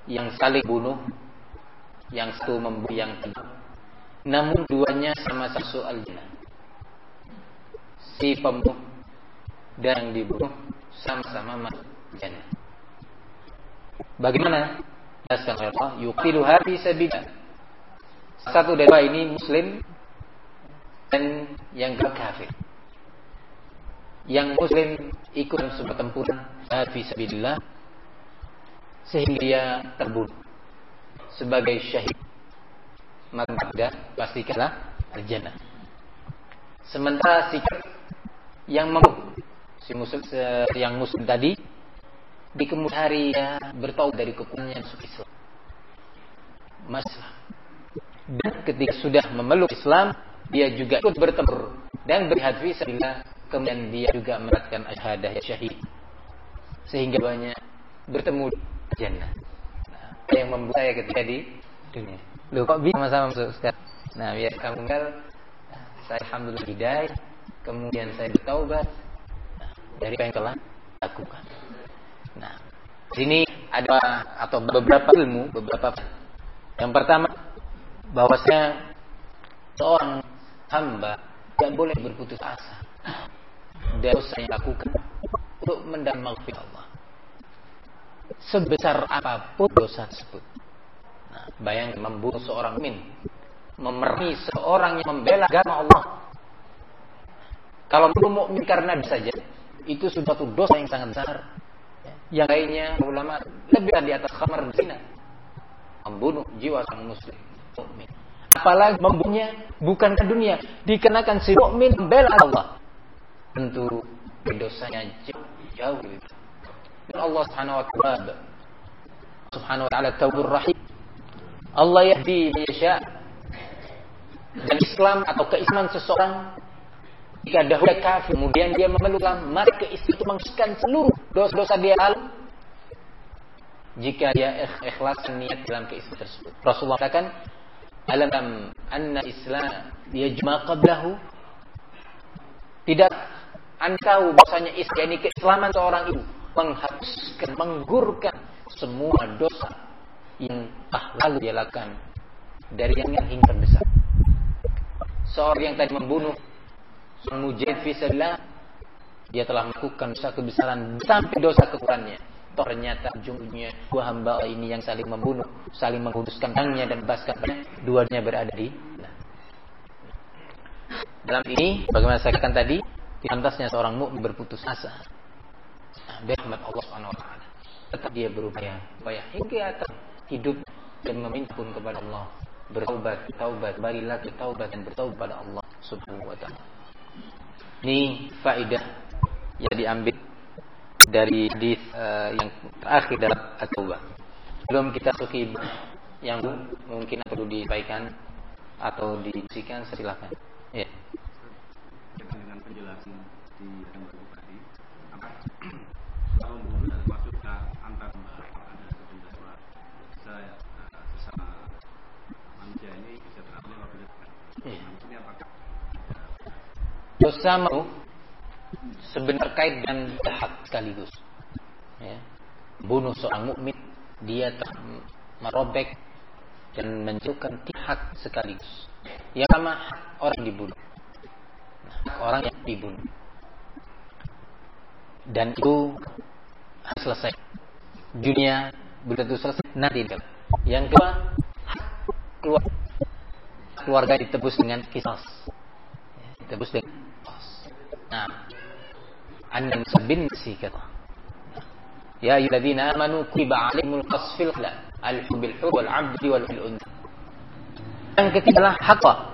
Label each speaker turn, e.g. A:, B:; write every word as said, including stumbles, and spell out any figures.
A: yang saling bunuh, yang satu membunuh yang kedua, namun duanya sama-sama soal jannah. Si pembunuh dan yang dibunuh sama-sama masuk jannah. Bagaimana? Jelaskan oleh Allah, yuqtiluha fi sabilillah. Satu dari dua ini muslim dan yang kedua kafir. Yang muslim ikut sebuah tempuran fi sabilillah sehingga dia terbunuh sebagai syahid, maka pastikanlah al-jannah. Sementara si yang membunuh si muslim yang muslim tadi di kemudian hari dia bertaubat dari kekufurannya masuk Islam. Masalah. Dan ketika sudah memeluk Islam, dia juga ikut bertempur dan berjihad fi sabilillah, kemudian dia juga mendapatkan syahadah syahid. Sehingga banyak bertemu di jannah. Nah, yang membuat saya ketika di dunia. Loh kok bisa sama-sama masuk sekarang? Nah, biar kamu enggak, saya alhamdulillah hidayah, kemudian saya bertaubat dari apa yang telah lakukan. Nah, sini ada atau beberapa ilmu, beberapa. Yang pertama, bahwasanya seorang hamba tidak boleh berputus asa dari dosa yang lakukan untuk mendapat maghfirah Allah, sebesar apapun dosa tersebut. Nah, bayangkan membunuh seorang mukmin, memerangi seorang yang membela agama Allah. Kalau membunuh mukmin karena bisa saja, itu sudah satu dosa yang sangat besar. Yang lainnya ulama lebih di atas khamar dan zina, membunuh jiwa sang muslim mukmin. Apalagi membunuhnya bukan ke dunia, dikenakan si mukmin membela Allah, tentu dosanya jauh jauh lebih. Allah Subhanahu wa taala Subhanahu wa taala Tawwabur Rahim. Allah yahdi man yasha. Dan Islam atau keislaman seseorang jika dahulu kafir kemudian dia memeluk Islam, maka keislaman itu menghapuskan seluruh dosa-dosa dia lalu jika dia ikhlas niat dalam keislaman tersebut. Rasulullah katakan, alam anna Islam yajma qablahu. Tidak engkau bahasanya Islam ini keislaman seorang itu menghapuskan, menggugurkan semua dosa yang telah lalu dia lakukan dari yang ringan hingga besar. Seorang yang tadi membunuh seorang mujahid fisabilillah, dia telah melakukan dosa kebesaran sampai dosa kekurangannya. Ternyata ujungnya dua hamba ini yang saling membunuh, saling menghuduskan tangannya dan baskannya, duanya berada di nah. Dalam ini, bagaimana saya katakan tadi, pantasnya seorang mukmin berputus asa dari rahmat Allah Subhanahu wa taala. Tetap dia berupaya supaya hingga akan hidup dan meminta pun kepada Allah, bertaubat, taubat, barilah bertaubat dan bertaubat kepada Allah Subhanahu wa taala. Ini faedah yang diambil dari hadis uh, yang terakhir dalam at-taubah. Belum kita suki yang mungkin perlu disampaikan atau disikan, silakan. Ya.
B: Dengan penjelasan di yang baru tadi, apa kalau membunuh masuk ke antar ada kepentingan saya sesama manusia ini bisa terakhir apabila ini apakah
A: dosa mau sebenarnya kait dan jahat sekaligus. Ya. Bunuh seorang mukmin, dia telah merobek dan menjauhkan hak sekaligus. Yang pertama, orang dibunuh. Nah, orang yang dibunuh. Dan itu selesai. Dunia belum tentu selesai, nanti tidak. Yang kedua, keluarga, keluarga ditebus dengan qisas. Ditebus dengan qisas. Nah, annan sabin si kata. Ya ayyuhalladzina amanu kutiba 'alaihimul qasfil la al-hubbil hub wal 'abdi wal unsa. Yang ketiga adalah haqqa.